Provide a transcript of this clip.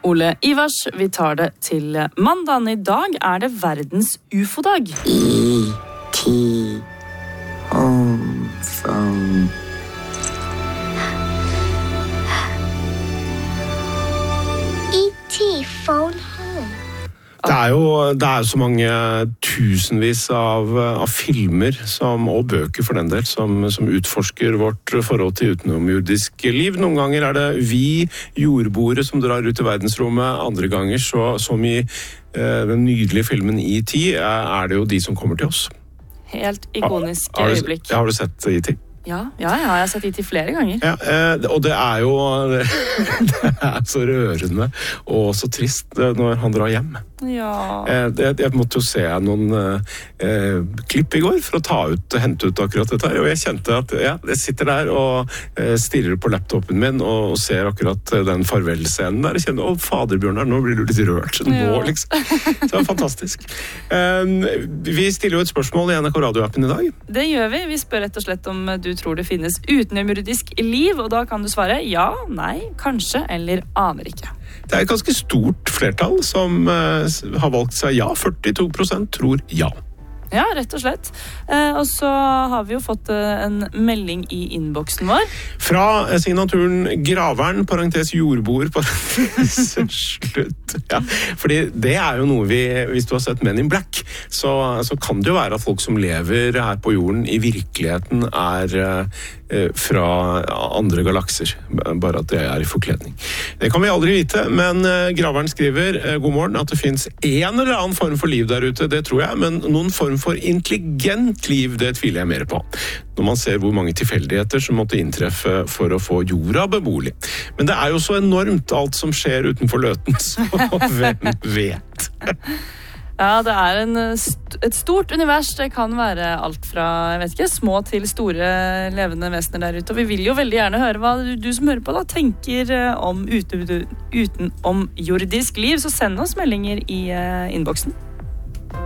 Ole Ivars, vi tar det til mandagen. I dag det verdens UFO-dag. E.T. Home from... E.T. phone home. Det er så mange tusenvis av filmer og bøker for den del som utforsker vårt forhold til utenomjordisk liv. Noen ganger det vi jordboere som drar ut i verdensrommet, andre ganger som i den nydelige filmen E.T. Det jo de som kommer til oss. Helt ikonisk øyeblikk. Har du sett E.T.? Ja, jeg har sett E.T. flere ganger. Ja, og det jo det så rørende og så trist når han drar hjem. Ja. Jeg måtte jo se noen klipp i går for å hente ut akkurat dette her, og jeg kjente at jeg sitter der og stirrer på laptopen min og ser akkurat den farvelscenen der. Jeg kjenner, fader Bjørnar, nå blir du litt rørt. Nå, liksom. Så det fantastisk. Vi stiller jo et spørsmål i NRK Radio-appen i dag. Det gjør vi. Vi spør rett og slett om du tror det finnes utenomjordisk liv, og da kan du svare ja, nei, kanskje, eller aner ikke. Det et ganske stort flertall som har valgt seg ja. 42% tror ja. Ja, rett og slett. Og så har vi jo fått en melding i innboksen vår. Fra signaturen Graveren, parentes jordboer, parentes slutt. Ja, fordi det jo noe hvis du har sett Men in Black, så kan det jo være at folk som lever her på jorden i virkeligheten fra andre galakser. Bare at det i forkledning. Det kan vi aldri vite, men Graveren skriver, god morgen, at det finnes en eller annen form for liv der ute, det tror jeg, men noen form for intelligent liv, det tviler jeg mer på. Når man ser hvor mange tilfeldigheter som måtte inntreffe for å få jorda beboelig. Men det jo så enormt alt som skjer utenfor Løten, så hvem vet? Ja, det et stort univers. Det kan være alt fra, jeg vet ikke, små til store levende vesener der ute. Og vi vil jo veldig gjerne høre hva du som hører på da tenker om utenom jordisk liv, så send oss meldinger i innboksen.